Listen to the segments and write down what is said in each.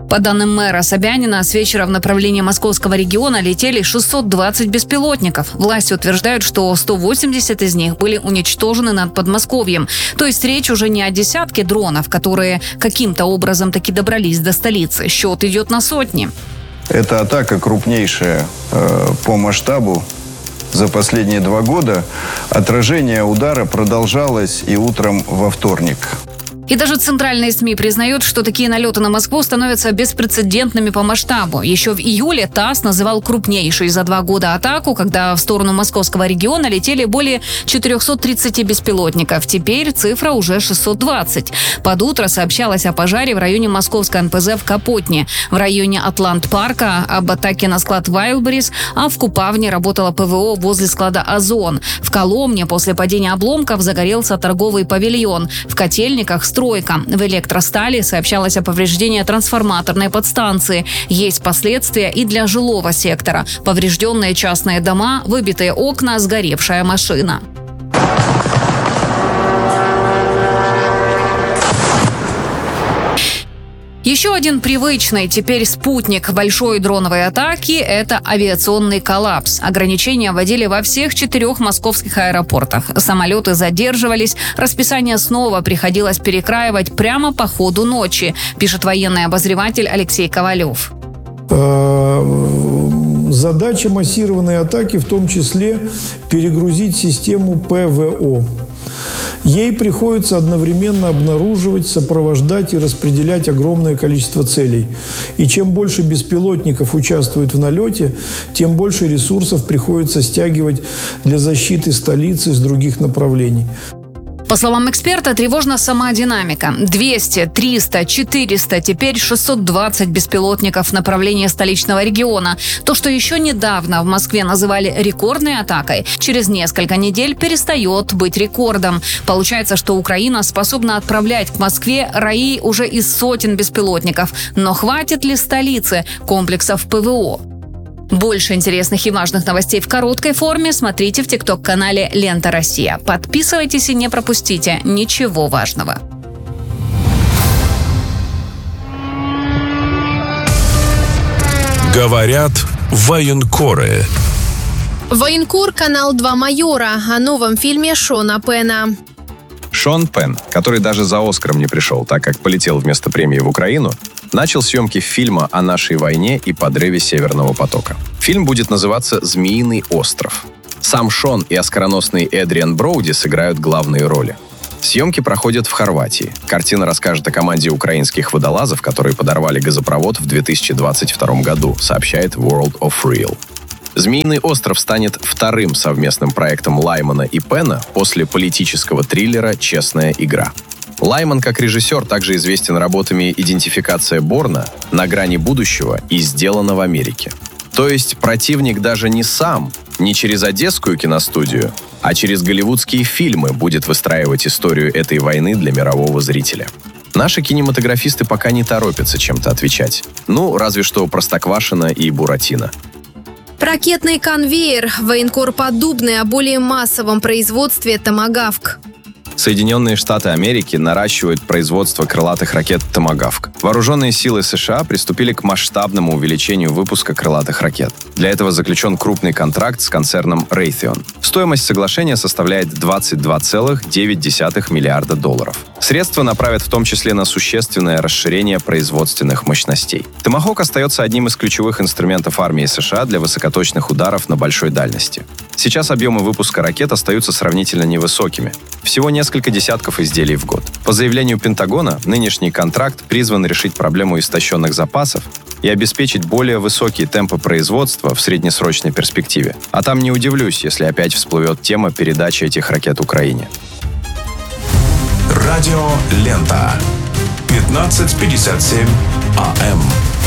По данным мэра Собянина, с вечера в направлении московского региона летели 620 беспилотников. Власти утверждают, что 180 из них были уничтожены над Подмосковьем. То есть речь уже не о десятке дронов, которые каким-то образом таки добрались до столицы. Счет идет на сотни. Это атака крупнейшая по масштабу за последние 2 года. Отражение удара продолжалось и утром во вторник. И даже центральные СМИ признают, что такие налеты на Москву становятся беспрецедентными по масштабу. Еще в июле ТАСС называл крупнейшей за 2 года атаку, когда в сторону московского региона летели более 430 беспилотников. Теперь цифра уже 620. Под утро сообщалось о пожаре в районе московской НПЗ в Капотне, в районе Атлант-парка об атаке на склад Wildberries, а в Купавне работало ПВО возле склада Озон. В Коломне после падения обломков загорелся торговый павильон. В Котельниках стройка. В Электростали сообщалось о повреждении трансформаторной подстанции. Есть последствия и для жилого сектора. Поврежденные частные дома, выбитые окна, сгоревшая машина. Еще один привычный теперь спутник большой дроновой атаки – это авиационный коллапс. Ограничения вводили во всех 4 московских аэропортах. Самолеты задерживались, расписание снова приходилось перекраивать прямо по ходу ночи, пишет военный обозреватель Алексей Ковалев. Задача массированной атаки в том числе перегрузить систему ПВО. Ей приходится одновременно обнаруживать, сопровождать и распределять огромное количество целей. И чем больше беспилотников участвует в налете, тем больше ресурсов приходится стягивать для защиты столицы с других направлений. По словам эксперта, тревожна сама динамика. 200, 300, 400, теперь 620 беспилотников в направлении столичного региона. То, что еще недавно в Москве называли рекордной атакой, через несколько недель перестает быть рекордом. Получается, что Украина способна отправлять к Москве раи уже из сотен беспилотников. Но хватит ли столице комплексов ПВО? Больше интересных и важных новостей в короткой форме смотрите в ТикТок-канале «Лента Россия». Подписывайтесь и не пропустите ничего важного. Говорят военкоры. Военкор, канал 2 майора, о новом фильме Шона Пена. Шон Пен, который даже за Оскаром не пришел, так как полетел вместо премии в Украину, начал съемки фильма о нашей войне и подрыве Северного потока. Фильм будет называться «Змеиный остров». Сам Шон и оскароносный Эдриан Броуди сыграют главные роли. Съемки проходят в Хорватии. Картина расскажет о команде украинских водолазов, которые подорвали газопровод в 2022 году, сообщает World of Real. «Змеиный остров» станет вторым совместным проектом Лаймана и Пена после политического триллера «Честная игра». Лайман, как режиссер, также известен работами «Идентификация Борна», «На грани будущего» и «Сделано в Америке». То есть противник даже не сам, не через одесскую киностудию, а через голливудские фильмы будет выстраивать историю этой войны для мирового зрителя. Наши кинематографисты пока не торопятся чем-то отвечать. Ну, разве что Простоквашино и Буратино. Ракетный конвейер. Военкор Поддубный о более массовом производстве «Томагавк». Соединенные Штаты Америки наращивают производство крылатых ракет «Томагавк». Вооруженные силы США приступили к масштабному увеличению выпуска крылатых ракет. Для этого заключен крупный контракт с концерном Raytheon. Стоимость соглашения составляет $22,9 миллиарда. Средства направят в том числе на существенное расширение производственных мощностей. «Томахок» остается одним из ключевых инструментов армии США для высокоточных ударов на большой дальности. Сейчас объемы выпуска ракет остаются сравнительно невысокими. Всего несколько десятков изделий в год. По заявлению Пентагона, нынешний контракт призван решить проблему истощенных запасов и обеспечить более высокие темпы производства в среднесрочной перспективе. А там не удивлюсь, если опять всплывет тема передачи этих ракет Украине. Радио «Лента». 15:57 АМ.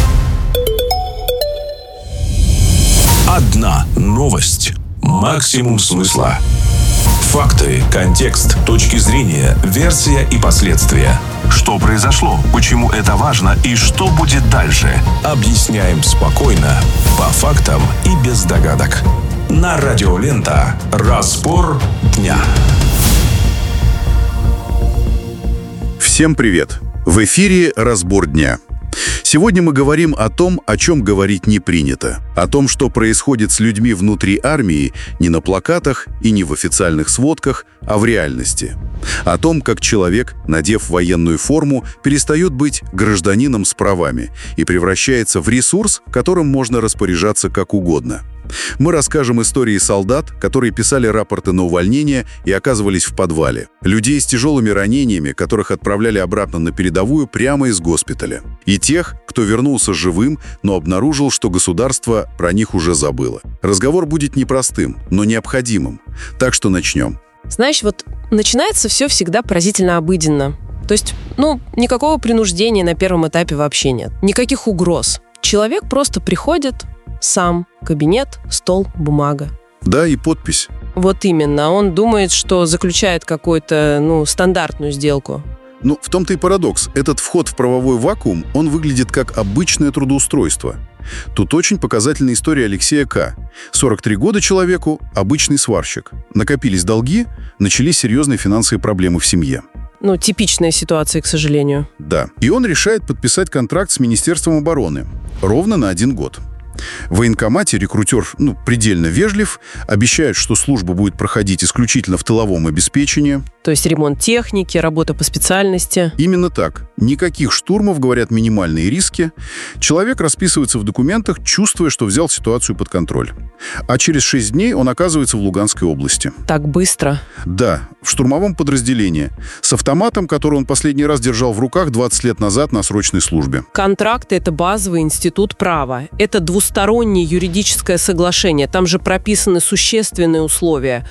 Одна новость. Максимум смысла. Факты, контекст, точки зрения, версия и последствия. Что произошло, почему это важно и что будет дальше. Объясняем спокойно, по фактам и без догадок. На Радио «Лента». Разбор дня. Всем привет! В эфире «Разбор дня». Сегодня мы говорим о том, о чем говорить не принято. О том, что происходит с людьми внутри армии не на плакатах и не в официальных сводках, а в реальности. О том, как человек, надев военную форму, перестает быть гражданином с правами и превращается в ресурс, которым можно распоряжаться как угодно. Мы расскажем истории солдат, которые писали рапорты на увольнение и оказывались в подвале. Людей с тяжелыми ранениями, которых отправляли обратно на передовую прямо из госпиталя. И тех, кто вернулся живым, но обнаружил, что государство про них уже забыло. Разговор будет непростым, но необходимым. Так что начнем. Знаешь, вот начинается все всегда поразительно обыденно. То есть, никакого принуждения на первом этапе вообще нет. Никаких угроз. Человек просто приходит сам. Кабинет, стол, бумага. Да, и подпись. Вот именно. Он думает, что заключает какую-то, стандартную сделку. В том-то и парадокс. Этот вход в правовой вакуум, он выглядит как обычное трудоустройство. Тут очень показательная история Алексея К. 43 года человеку, обычный сварщик. Накопились долги, начались серьезные финансовые проблемы в семье. Типичная ситуация, к сожалению. Да. И он решает подписать контракт с Министерством обороны. Ровно на 1 год. В военкомате рекрутер, предельно вежлив, обещает, что служба будет проходить исключительно в тыловом обеспечении. То есть ремонт техники, работа по специальности. Именно так. Никаких штурмов, говорят, минимальные риски. Человек расписывается в документах, чувствуя, что взял ситуацию под контроль. А через 6 дней он оказывается в Луганской области. Так быстро? Да, в штурмовом подразделении. С автоматом, который он последний раз держал в руках 20 лет назад на срочной службе. Контракт — это базовый институт права. Это двустороннее юридическое соглашение. Там же прописаны существенные условия.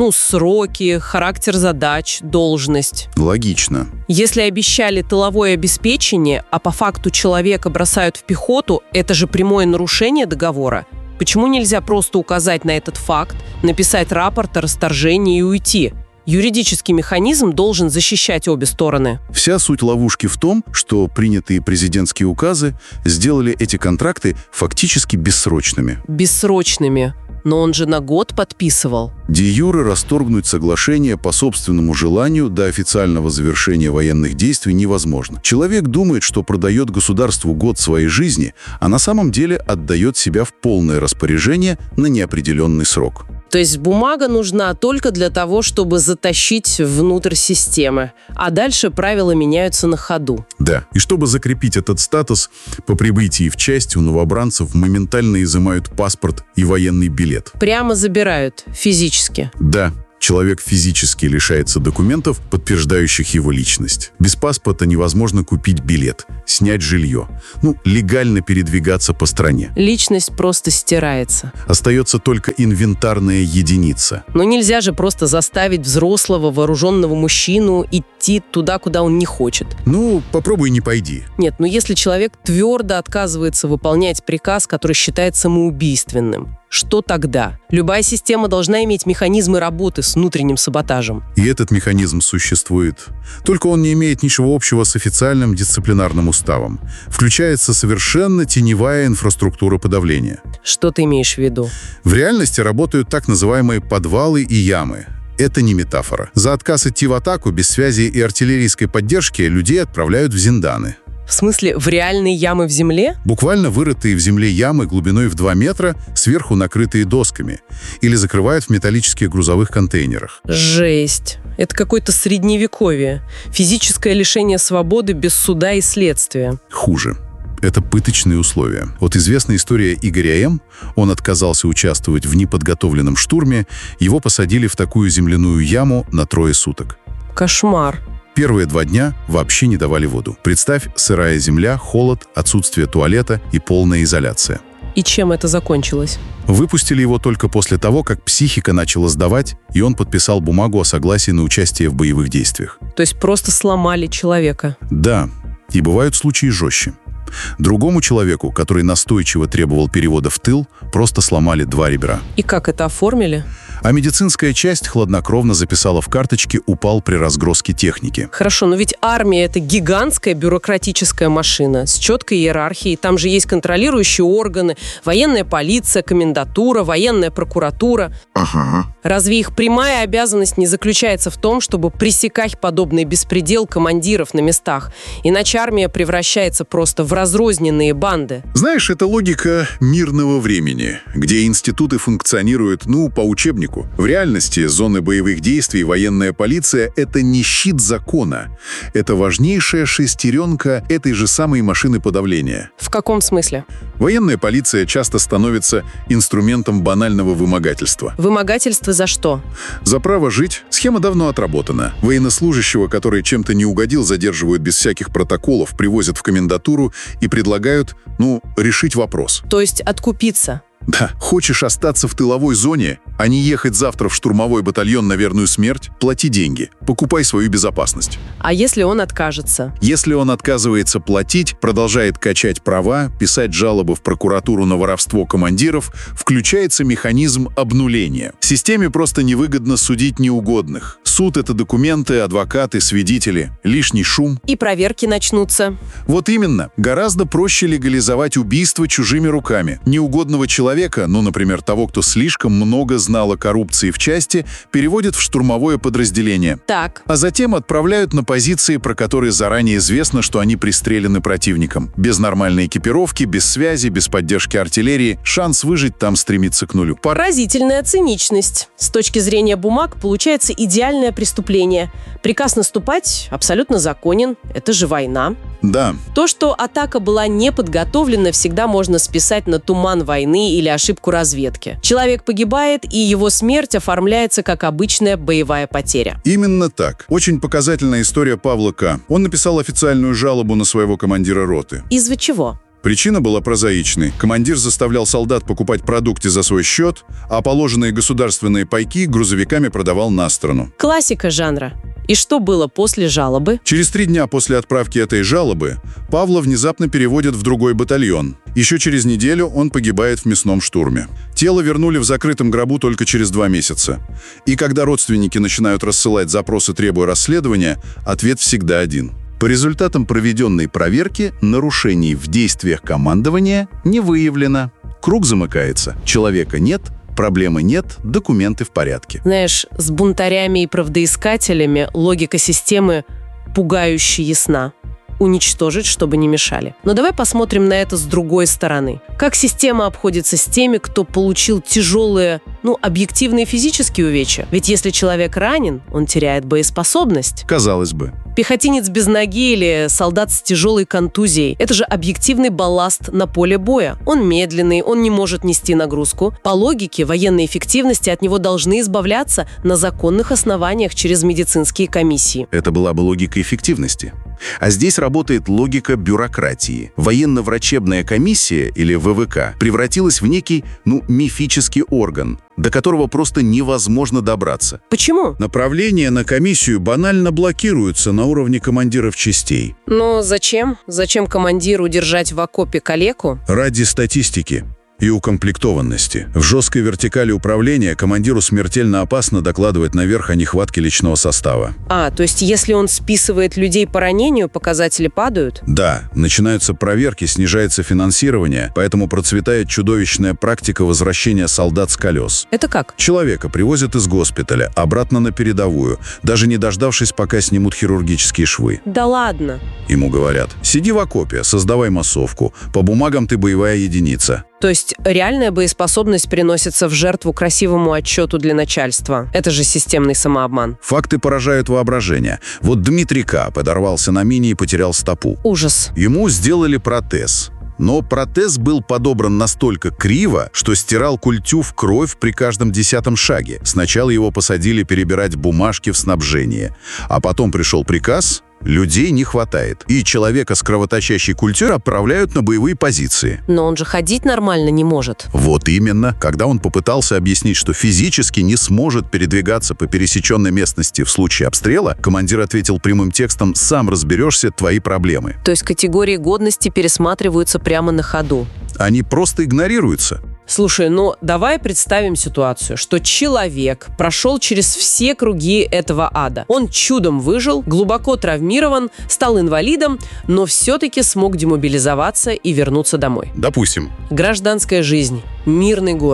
Сроки, характер задач, должность. Логично. Если обещали тыловое обеспечение, а по факту человека бросают в пехоту, это же прямое нарушение договора. Почему нельзя просто указать на этот факт, написать рапорт о расторжении и уйти? Юридический механизм должен защищать обе стороны. Вся суть ловушки в том, что принятые президентские указы сделали эти контракты фактически бессрочными. Бессрочными. Но он же на год подписывал. Де-юре расторгнуть соглашение по собственному желанию до официального завершения военных действий невозможно. Человек думает, что продает государству год своей жизни, а на самом деле отдает себя в полное распоряжение на неопределенный срок. То есть бумага нужна только для того, чтобы затащить внутрь системы, а дальше правила меняются на ходу. Да, и чтобы закрепить этот статус, по прибытии в часть у новобранцев моментально изымают паспорт и военный билет. Прямо забирают, физически? Да. Человек физически лишается документов, подтверждающих его личность. Без паспорта невозможно купить билет, снять жилье, легально передвигаться по стране. Личность просто стирается. Остается только инвентарная единица. Но нельзя же просто заставить взрослого вооруженного мужчину идти туда, куда он не хочет. Попробуй не пойди. Нет, если человек твердо отказывается выполнять приказ, который считает самоубийственным, что тогда? Любая система должна иметь механизмы работы с внутренним саботажем. И этот механизм существует. Только он не имеет ничего общего с официальным дисциплинарным уставом. Включается совершенно теневая инфраструктура подавления. Что ты имеешь в виду? В реальности работают так называемые подвалы и ямы. Это не метафора. За отказ идти в атаку без связи и артиллерийской поддержки людей отправляют в зинданы. В смысле, в реальные ямы в земле? Буквально вырытые в земле ямы глубиной в 2 метра, сверху накрытые досками. Или закрывают в металлических грузовых контейнерах. Жесть. Это какое-то средневековье. Физическое лишение свободы без суда и следствия. Хуже. Это пыточные условия. Вот известная история Игоря М. Он отказался участвовать в неподготовленном штурме. Его посадили в такую земляную яму на 3 суток. Кошмар. Первые 2 дня вообще не давали воду. Представь, сырая земля, холод, отсутствие туалета и полная изоляция. И чем это закончилось? Выпустили его только после того, как психика начала сдавать, и он подписал бумагу о согласии на участие в боевых действиях. То есть просто сломали человека? Да, и бывают случаи жестче. Другому человеку, который настойчиво требовал перевода в тыл, просто сломали 2 ребра. И как это оформили? А медицинская часть хладнокровно записала в карточке «упал при разгрузке техники». Хорошо, но ведь армия — это гигантская бюрократическая машина с четкой иерархией. Там же есть контролирующие органы, военная полиция, комендатура, военная прокуратура. Ага. Разве их прямая обязанность не заключается в том, чтобы пресекать подобный беспредел командиров на местах? Иначе армия превращается просто в разрозненные банды? Знаешь, это логика мирного времени, где институты функционируют, по учебнику. В реальности зоны боевых действий и военная полиция — это не щит закона. Это важнейшая шестеренка этой же самой машины подавления. В каком смысле? Военная полиция часто становится инструментом банального вымогательства. Вымогательство за что? За право жить схема давно отработана. Военнослужащего, который чем-то не угодил, задерживают без всяких протоколов, привозят в комендатуру и предлагают, решить вопрос. То есть откупиться? Да, хочешь остаться в тыловой зоне, а не ехать завтра в штурмовой батальон на верную смерть? Плати деньги, покупай свою безопасность. А если он откажется? Если он отказывается платить, продолжает качать права, писать жалобы в прокуратуру на воровство командиров, включается механизм обнуления. Системе просто невыгодно судить неугодных. Суд — это документы, адвокаты, свидетели, лишний шум. И проверки начнутся. Вот именно. Гораздо проще легализовать убийство чужими руками. Неугодного человека, например, того, кто слишком много знал о коррупции в части, переводят в штурмовое подразделение. Так. А затем отправляют на позиции, про которые заранее известно, что они пристреляны противником. Без нормальной экипировки, без связи, без поддержки артиллерии. Шанс выжить там стремится к нулю. Поразительная циничность. С точки зрения бумаг получается идеальное преступление. Приказ наступать абсолютно законен. Это же война. Да. То, что атака была не подготовлена, всегда можно списать на туман войны или ошибку разведки. Человек погибает, и его смерть оформляется как обычная боевая потеря. Именно так. Очень показательная история Павла К. Он написал официальную жалобу на своего командира роты. Из-за чего? Причина была прозаичной. Командир заставлял солдат покупать продукты за свой счет, а положенные государственные пайки грузовиками продавал на сторону. Классика жанра. И что было после жалобы? Через 3 дня после отправки этой жалобы Павла внезапно переводят в другой батальон. Еще через неделю он погибает в мясном штурме. Тело вернули в закрытом гробу только через 2 месяца. И когда родственники начинают рассылать запросы, требуя расследования, ответ всегда один. По результатам проведенной проверки нарушений в действиях командования не выявлено. Круг замыкается. Человека нет, проблемы нет, документы в порядке. Знаешь, с бунтарями и правдоискателями логика системы пугающе ясна. Уничтожить, чтобы не мешали. Но давай посмотрим на это с другой стороны. Как система обходится с теми, кто получил тяжелые, объективные физические увечья? Ведь если человек ранен, он теряет боеспособность. Казалось бы. Пехотинец без ноги или солдат с тяжелой контузией – это же объективный балласт на поле боя. Он медленный, он не может нести нагрузку. По логике военной эффективности от него должны избавляться на законных основаниях через медицинские комиссии. Это была бы логика эффективности. А здесь работает логика бюрократии. Военно-врачебная комиссия, или ВВК, превратилась в некий, мифический орган, до которого просто невозможно добраться. Почему? Направления на комиссию банально блокируются на уровне командиров частей. Но зачем? Зачем командиру держать в окопе калеку? Ради статистики и укомплектованности. В жесткой вертикали управления командиру смертельно опасно докладывать наверх о нехватке личного состава. То есть если он списывает людей по ранению, показатели падают? Да, начинаются проверки, снижается финансирование, поэтому процветает чудовищная практика возвращения солдат с колес. Это как? Человека привозят из госпиталя обратно на передовую, даже не дождавшись, пока снимут хирургические швы. Да ладно. Ему говорят: сиди в окопе, создавай массовку, по бумагам ты боевая единица. То есть реальная боеспособность приносится в жертву красивому отчету для начальства. Это же системный самообман. Факты поражают воображение. Вот Дмитрий К. подорвался на мине и потерял стопу. Ужас. Ему сделали протез. Но протез был подобран настолько криво, что стирал культю в кровь при каждом 10-м шаге. Сначала его посадили перебирать бумажки в снабжении. А потом пришел приказ: людей не хватает. И человека с кровоточащей культей отправляют на боевые позиции. Но он же ходить нормально не может. Вот именно. Когда он попытался объяснить, что физически не сможет передвигаться по пересеченной местности в случае обстрела, командир ответил прямым текстом: «Сам разберешься, твои проблемы». То есть категории годности пересматриваются прямо на ходу. Они просто игнорируются. Слушай, давай представим ситуацию, что человек прошел через все круги этого ада. Он чудом выжил, глубоко травмирован, стал инвалидом, но все-таки смог демобилизоваться и вернуться домой. Допустим. Гражданская жизнь, мирный город.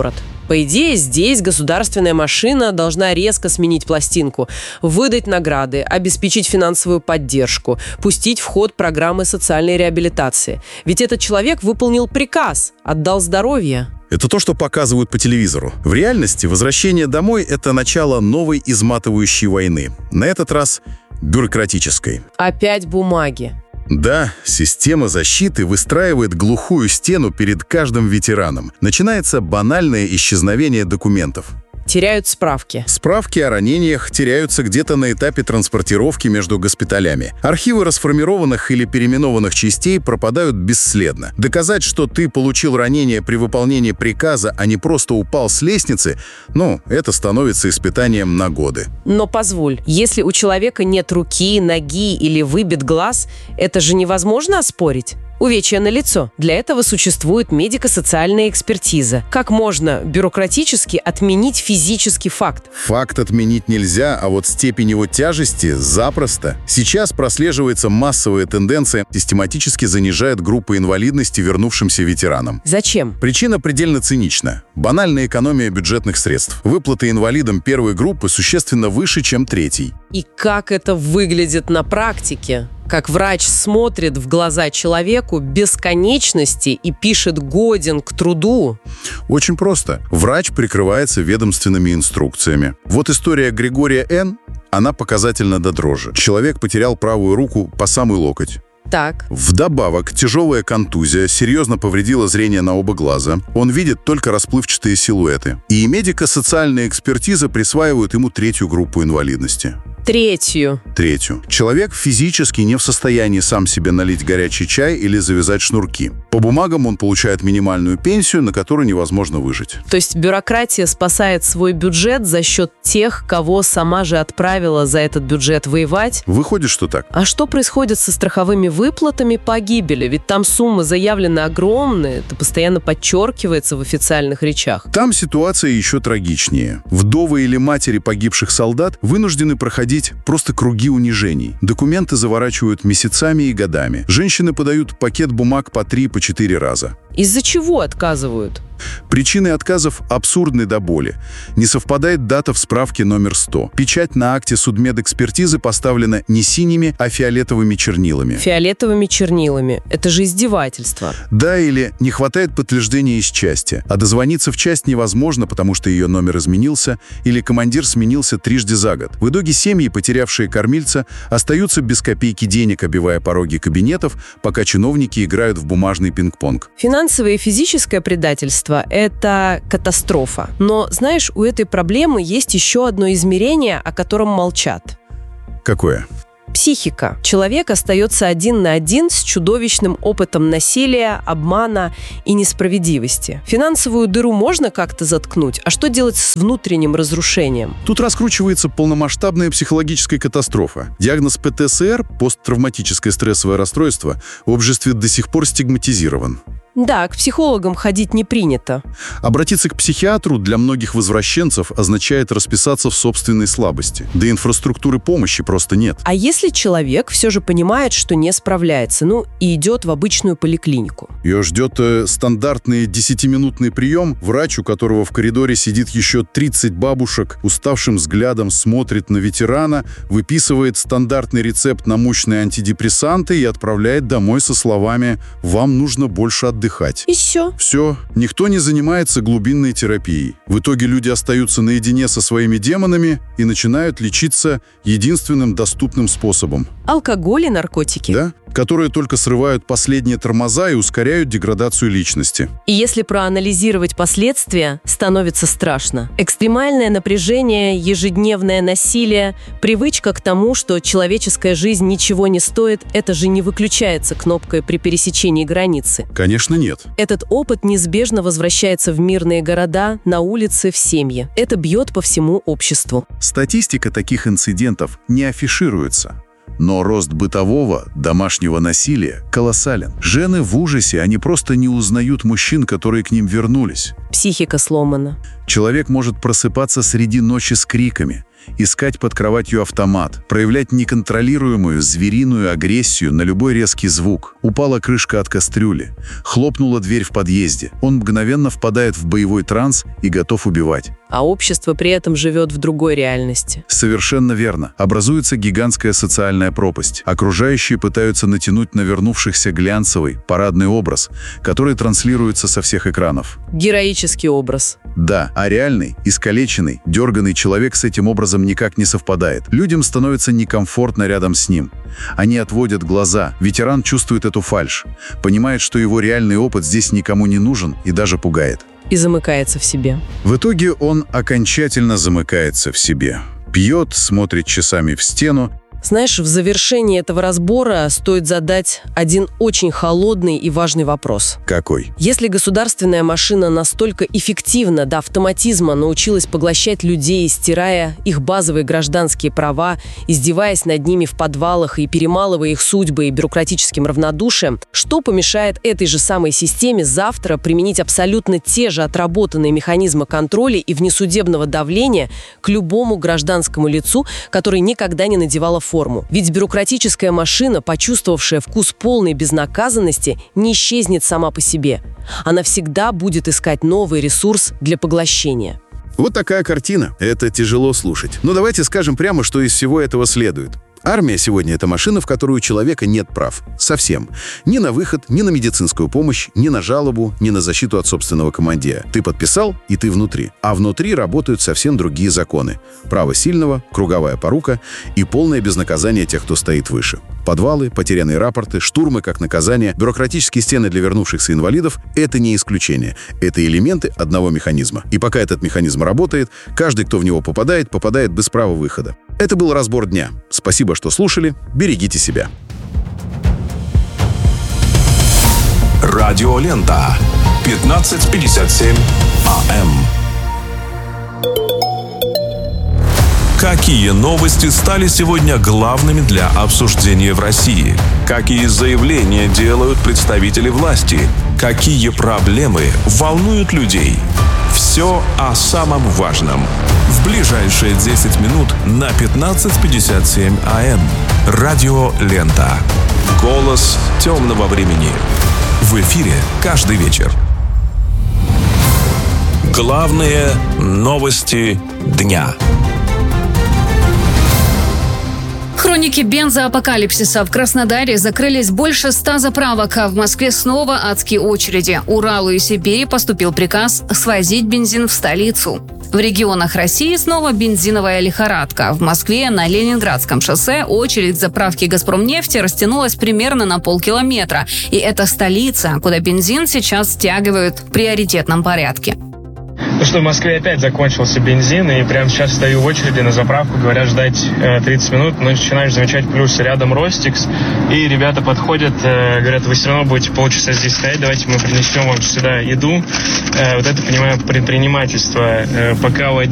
По идее, здесь государственная машина должна резко сменить пластинку, выдать награды, обеспечить финансовую поддержку, пустить в ход программы социальной реабилитации. Ведь этот человек выполнил приказ, отдал здоровье. Это то, что показывают по телевизору. В реальности возвращение домой – это начало новой изматывающей войны. На этот раз бюрократической. Опять бумаги. Да, система защиты выстраивает глухую стену перед каждым ветераном. Начинается банальное исчезновение документов. Теряют справки. Справки о ранениях теряются где-то на этапе транспортировки между госпиталями. Архивы расформированных или переименованных частей пропадают бесследно. Доказать, что ты получил ранение при выполнении приказа, а не просто упал с лестницы, это становится испытанием на годы. Но позволь, если у человека нет руки, ноги или выбит глаз, это же невозможно оспорить? Увечья налицо. Для этого существует медико-социальная экспертиза. Как можно бюрократически отменить физический факт? Факт отменить нельзя, а вот степень его тяжести запросто. Сейчас прослеживается массовая тенденция, систематически занижает группы инвалидности вернувшимся ветеранам. Зачем? Причина предельно цинична. Банальная экономия бюджетных средств. Выплаты инвалидам первой группы существенно выше, чем третьей. И как это выглядит на практике? Как врач смотрит в глаза человеку бесконечности и пишет «годен к труду». Очень просто. Врач прикрывается ведомственными инструкциями. Вот история Григория Н. Она показательна до дрожи. Человек потерял правую руку по самый локоть. Так. Вдобавок, тяжелая контузия серьезно повредила зрение на оба глаза. Он видит только расплывчатые силуэты. И медико-социальная экспертиза присваивает ему третью группу инвалидности. Третью. Человек физически не в состоянии сам себе налить горячий чай или завязать шнурки. По бумагам он получает минимальную пенсию, на которую невозможно выжить. То есть бюрократия спасает свой бюджет за счет тех, кого сама же отправила за этот бюджет воевать? Выходит, что так. А что происходит со страховыми выплатами по гибели? Ведь там суммы заявлены огромные, это постоянно подчеркивается в официальных речах. Там ситуация еще трагичнее. Вдовы или матери погибших солдат вынуждены проходить просто круги унижений. Документы заворачивают месяцами и годами. Женщины подают пакет бумаг по 3-4 раза. Из-за чего отказывают? Причины отказов абсурдны до боли. Не совпадает дата в справке номер 100. Печать на акте судмедэкспертизы поставлена не синими, а фиолетовыми чернилами. Фиолетовыми чернилами. Это же издевательство. Да, или не хватает подтверждения из части. А дозвониться в часть невозможно, потому что ее номер изменился, или командир сменился трижды за год. В итоге семьи, потерявшие кормильца, остаются без копейки денег, обивая пороги кабинетов, пока чиновники играют в бумажный пинг-понг. Финансовое и физическое предательство – это катастрофа. Но, знаешь, у этой проблемы есть еще одно измерение, о котором молчат. Какое? Психика. Человек остается один на один с чудовищным опытом насилия, обмана и несправедливости. Финансовую дыру можно как-то заткнуть, а что делать с внутренним разрушением? Тут раскручивается полномасштабная психологическая катастрофа. Диагноз ПТСР, посттравматическое стрессовое расстройство, в обществе до сих пор стигматизирован. Да, к психологам ходить не принято. Обратиться к психиатру для многих возвращенцев означает расписаться в собственной слабости. Да инфраструктуры помощи просто нет. А если человек все же понимает, что не справляется, и идет в обычную поликлинику? Ее ждет стандартный 10-минутный прием. Врач, у которого в коридоре сидит еще 30 бабушек, уставшим взглядом смотрит на ветерана, выписывает стандартный рецепт на мощные антидепрессанты и отправляет домой со словами «Вам нужно больше отдыхать». И все. Все. Никто не занимается глубинной терапией. В итоге люди остаются наедине со своими демонами и начинают лечиться единственным доступным способом. Алкоголь и наркотики. Да, которые только срывают последние тормоза и ускоряют деградацию личности. И если проанализировать последствия, становится страшно. Экстремальное напряжение, ежедневное насилие, привычка к тому, что человеческая жизнь ничего не стоит, это же не выключается кнопкой при пересечении границы. Конечно, нет. Этот опыт неизбежно возвращается в мирные города, на улицы, в семьи. Это бьет по всему обществу. Статистика таких инцидентов не афишируется. Но рост бытового, домашнего насилия колоссален. Жены в ужасе, они просто не узнают мужчин, которые к ним вернулись. Психика сломана. Человек может просыпаться среди ночи с криками. искать под кроватью автомат, проявлять неконтролируемую звериную агрессию на любой резкий звук. Упала крышка от кастрюли, хлопнула дверь в подъезде. Он мгновенно впадает в боевой транс и готов убивать. А общество при этом живет в другой реальности. Совершенно верно. Образуется гигантская социальная пропасть. Окружающие пытаются натянуть на вернувшихся глянцевый, парадный образ, который транслируется со всех экранов. Героический образ. Да, а реальный, искалеченный, дерганный человек с этим образом никак не совпадает. Людям становится некомфортно рядом с ним. Они отводят глаза. Ветеран чувствует эту фальшь, понимает, что его реальный опыт здесь никому не нужен и даже пугает. И замыкается в себе. В итоге он окончательно замыкается в себе. Пьет, смотрит часами в стену. Знаешь, в завершении этого разбора стоит задать один очень холодный и важный вопрос. Какой? Если государственная машина настолько эффективно до автоматизма научилась поглощать людей, стирая их базовые гражданские права, издеваясь над ними в подвалах и перемалывая их судьбы и бюрократическим равнодушием, что помешает этой же самой системе завтра применить абсолютно те же отработанные механизмы контроля и внесудебного давления к любому гражданскому лицу, который никогда не надевала форму? Ведь бюрократическая машина, почувствовавшая вкус полной безнаказанности, не исчезнет сама по себе. Она всегда будет искать новый ресурс для поглощения. Вот такая картина. Это тяжело слушать. Но давайте скажем прямо, что из всего этого следует. Армия сегодня – это машина, в которой у человека нет прав. Совсем. Ни на выход, ни на медицинскую помощь, ни на жалобу, ни на защиту от собственного командира. Ты подписал, и ты внутри. А внутри работают совсем другие законы. Право сильного, круговая порука и полное безнаказание тех, кто стоит выше. Подвалы, потерянные рапорты, штурмы как наказание, бюрократические стены для вернувшихся инвалидов – это не исключение. Это элементы одного механизма. И пока этот механизм работает, каждый, кто в него попадает без права выхода. Это был разбор дня. Спасибо, что слушали. Берегите себя. Радиолента. 15:57 АМ. Какие новости стали сегодня главными для обсуждения в России? Какие заявления делают представители власти? Какие проблемы волнуют людей? Все о самом важном. В ближайшие 10 минут на 15:57 АМ. Радиолента. Голос темного времени. В эфире каждый вечер. Главные новости дня. Хроники бензоапокалипсиса. В Краснодаре закрылись больше 100 заправок, а в Москве снова адские очереди. Уралу и Сибири поступил приказ свозить бензин в столицу. В регионах России снова бензиновая лихорадка. В Москве на Ленинградском шоссе очередь заправки «Газпромнефти» растянулась примерно на полкилометра. И это столица, куда бензин сейчас стягивают в приоритетном порядке. Ну что, в Москве опять закончился бензин, и прямо сейчас стою в очереди на заправку, говорят ждать 30 минут, но начинаешь замечать плюсы. Рядом Ростикс, и ребята подходят, говорят, вы все равно будете полчаса здесь стоять, давайте мы принесем вам сюда еду. Вот это, понимаю, предпринимательство. Пока у